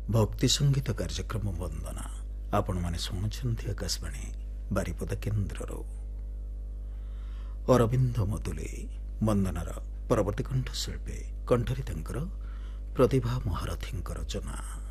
ଭକ୍ତି ସଙ୍ଗୀତ କାର୍ଯ୍ୟକ୍ରମ ବନ୍ଦନା ଆପଣମାନେ ଶୁଣୁଛନ୍ତି ଆକାଶବାଣୀ ବାରିପଦା କେନ୍ଦ୍ରରୁ। ଅରବିନ୍ଦ ମଧୁଲି ବନ୍ଦନାର ପରବର୍ତ୍ତୀ କଣ୍ଠଶିଳ୍ପୀ କଣ୍ଠରେ ତାଙ୍କର ପ୍ରତିଭା ମହାରଥୀଙ୍କ ରଚନା।